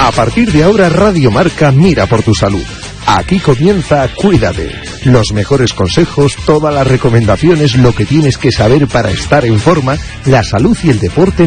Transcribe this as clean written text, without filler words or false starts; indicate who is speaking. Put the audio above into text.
Speaker 1: A partir de ahora, Radio Marca mira por tu salud. Aquí comienza Cuídate. Los mejores consejos, todas las recomendaciones, lo que tienes que saber para estar en forma, la salud y el deporte